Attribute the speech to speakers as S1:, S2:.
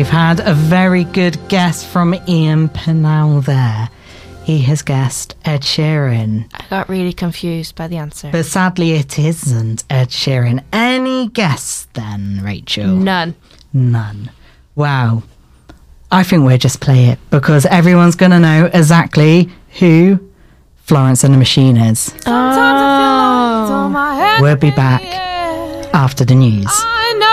S1: had a very good guess from Ian Pennell there. He has guessed Ed Sheeran.
S2: I got really confused by the answer.
S1: But sadly, it isn't Ed Sheeran. Any guess then, Rachel?
S2: None.
S1: Wow. I think we'll just play it because everyone's going to know exactly who Florence and the Machine is.
S2: Oh.
S1: We'll be back after the news.